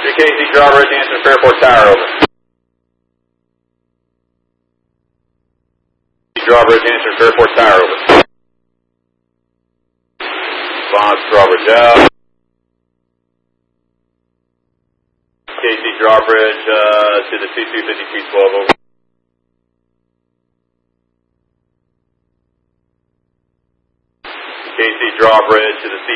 KC Drawbridge, answer Fairport Tower, over. Drawbridge, answer Fairport Tower, over. Response, Drawbridge out. KC Drawbridge to the 225312, over. KC Drawbridge to the